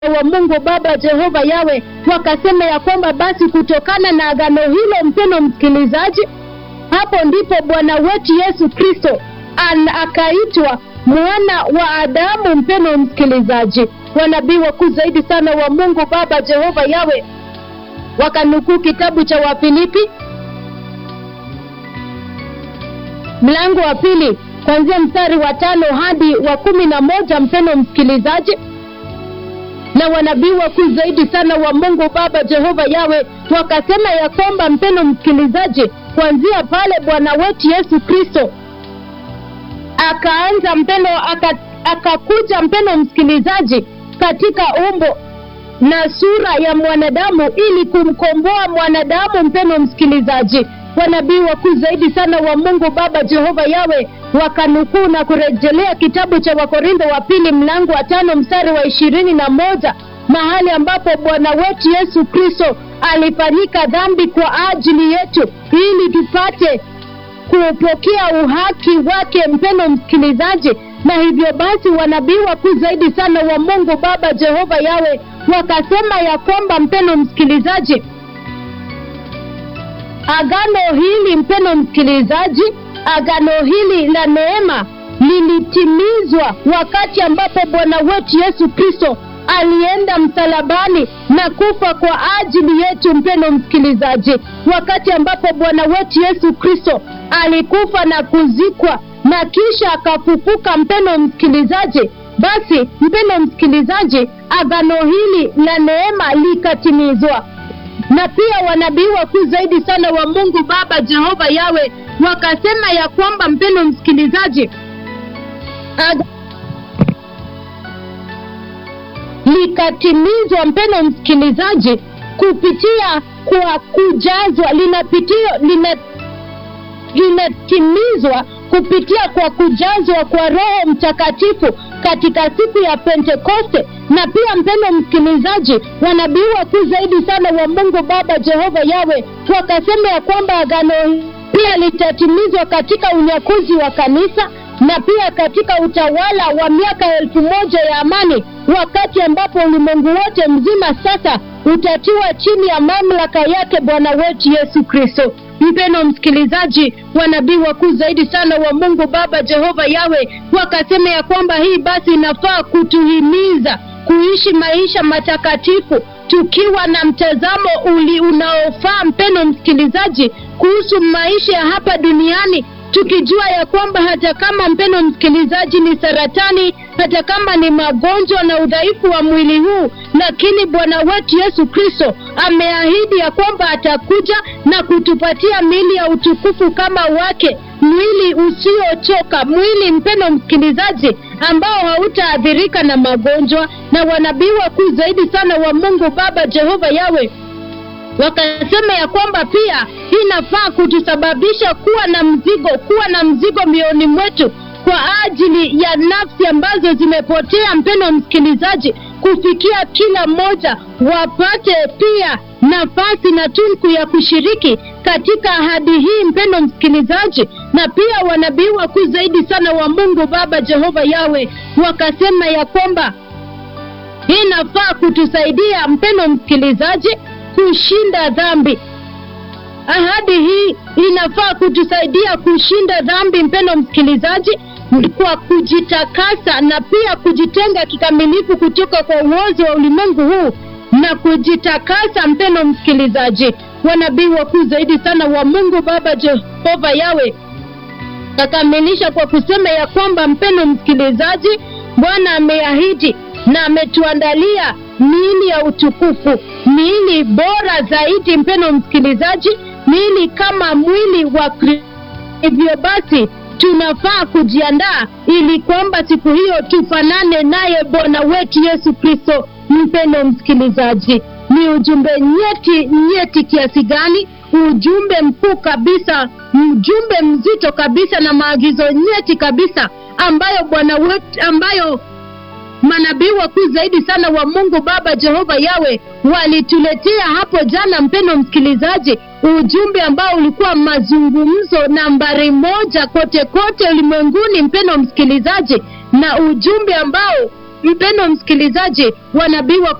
wa Mungu Baba Jehova Yawe, wakasema ya kwamba basi kutokana na agano hilo, mpeno msikilizaji, hapo ndipo Bwana wetu Yesu Kristo akaitwa mwana wa Adamu. Mpeno msikilizaji, wanabii wakuu zaidi sana wa Mungu Baba Jehova Yawe wakanukuu kitabu cha Wafilipi mlango wa 2 kuanzia mstari wa 5 hadi wa 11. Mpeno msikilizaji, na wanabii wakuu zaidi sana wa Mungu Baba Jehova Yawe wakasema ya kwamba, mpeno msikilizaji, kuanzia pale Bwana wetu Yesu Kristo akaanza akakuja mpeno msikilizaji katika umbo na sura ya mwanadamu ili kumkomboa mwanadamu. Mpeno msikilizaji, wanabii wakuu zaidi sana wa Mungu Baba Jehova Yawe wakanukuu na kurejelea kitabu cha Wakorintho wa 2 mlango wa 5 mstari wa 21, mahali ambapo Bwana wetu Yesu Kristo alifanyika dhambi kwa ajili yetu ili tupate kupokea uhaki wake. Mpeno msikilizaji, na hivyo basi wanabii wakuu zaidi sana wa Mungu Baba Jehova Yawe wakasema ya kwamba, mpeno msikilizaji, agano hili, mpeno msikilizaji, agano hili la neema lilitimizwa wakati ambapo Bwana wetu Yesu Kristo alienda msalabani na kufa kwa ajili yetu. Mpeno msikilizaji, wakati ambapo Bwana wetu Yesu Kristo alikufa na kuzikwa na kisha akafufuka, mpeno msikilizaji, basi mpeno msikilizaji, agano hili la neema likatimizwa. Na pia wanabii wakuu zaidi sana wa Mungu Baba Jehova Yawe wakasema ya kwamba, mpeno msikilizaji, likatimizwa, mpeno msikilizaji, kupitia kwa kujazwa, linatimizwa kupitia kwa kujazwa kwa Roho Mtakatifu katika siku ya Pentekoste. Na pia mpeno msikilizaji, wanabii wakuu zaidi sana wa Mungu Baba Jehova Yawe wakasema ya kwamba agano pia litatimizwa katika unyakuzi wa kanisa na pia katika utawala wa miaka 1000 ya amani, wakati ambapo ulimwengu wote mzima sasa utatiwa chini ya mamlaka yake Bwana wetu Yesu Kristo. Mpeno msikilizaji, wanabii wakuu zaidi sana wa Mungu Baba Jehova Yawe wakasema ya kwamba hii basi inafaa kutuhimiza kuishi maisha matakatifu tukiwa na mtazamo unaofaa, mpeno msikilizaji, kuhusu maisha ya hapa duniani, tukijua ya kwamba hata kama, mpeno msikilizaji, ni saratani, hata kama ni magonjwa na udhaifu wa mwili huu, lakini Bwana wetu Yesu Kristo ameahidi ya kwamba atakuja na kutupatia miili ya utukufu kama wake, mwili usiochoka, mwili, mpeno msikilizaji, ambao hautaathirika na magonjwa. Na wanabii wakuu zaidi sana wa Mungu Baba Jehova Yawe wakasema ya kwamba pia inafaa kutusababisha kuwa na mzigo mioyoni mwetu kwa ajili ya nafsi ambazo zimepotea, mpeno msikilizaji, kufikia kila mmoja wapate pia nafasi na tunku ya kushiriki katika ahadi hii, mpeno msikilizaji. Na pia wanabii wakuu zaidi sana wa Mungu Baba Jehova Yawe wakasema ya kwamba inafaa kutusaidia, mpeno msikilizaji, kushinda dhambi. Ahadi hii inafaa kutusaidia kushinda dhambi, mpeno msikilizaji, kwa kujitakasa na pia kujitenga kikamilifu kutoka kwa uozo wa ulimwengu huu na kujitakasa, mpeno msikilizaji. Wanabii wakuu zaidi sana wa Mungu Baba Jehova Yawe kakamilisha kwa kusema ya kwamba, mpeno msikilizaji, Bwana ameahidi na ametuandalia miili ya utukufu, miili bora zaidi, mpeno msikilizaji, miili kama mwili wa Kristo. Hivyo basi tunafaa kujiandaa ili kwamba siku hiyo tufanane naye Bwana wetu Yesu Kristo. Mpeno msikilizaji, ni ujumbe nyeti kiasi gani, ujumbe mkuu kabisa, ujumbe mzito kabisa na maagizo nyeti kabisa ambayo manabii wakuu zaidi sana wa Mungu Baba Jehova Yawe walituletea hapo jana, mpeno msikilizaji, ujumbe ambao ulikuwa mazungumzo nambari 1 kote ulimwenguni, mpeno msikilizaji, na ujumbe ambao mpendwa msikilizaji, wanabii